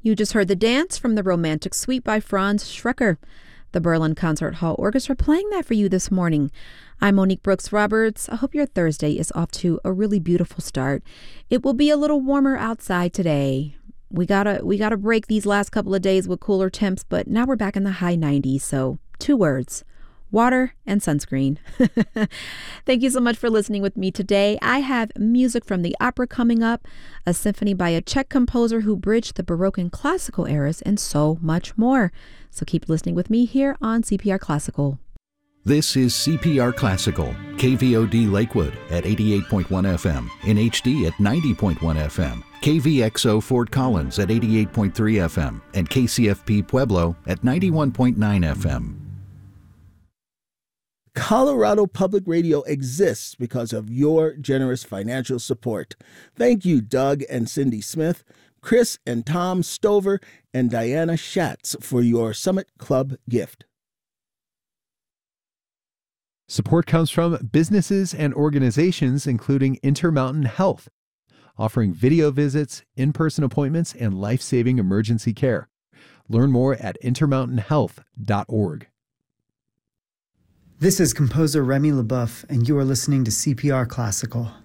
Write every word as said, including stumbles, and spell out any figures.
You just heard The Dance from the Romantic Suite by Franz Schrecker. The Berlin Concert Hall Orchestra playing that for you this morning. I'm Monique Brooks Roberts. I hope your Thursday is off to a really beautiful start. It will be a little warmer outside today. We gotta we gotta break these last couple of days with cooler temps, but now we're back in the high nineties. So two words: water and sunscreen. Thank you so much for listening with me today. I have music from the opera coming up, a symphony by a Czech composer who bridged the Baroque and Classical eras, and so much more. So keep listening with me here on C P R Classical. This is C P R Classical, K V O D Lakewood at eighty-eight point one F M, in H D at ninety point one F M, K V X O Fort Collins at eighty-eight point three F M, and K C F P Pueblo at ninety-one point nine F M. Colorado Public Radio exists because of your generous financial support. Thank you, Doug and Cindy Smith, Chris and Tom Stover, and Diana Schatz for your Summit Club gift. Support comes from businesses and organizations including Intermountain Health, offering video visits, in-person appointments, and life-saving emergency care. Learn more at intermountain health dot org. This is composer Remy LeBoeuf, and you are listening to C P R Classical.